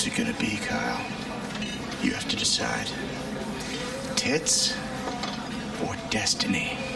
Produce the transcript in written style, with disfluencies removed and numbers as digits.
it gonna be, Kyle? You have to decide. Tits or destiny?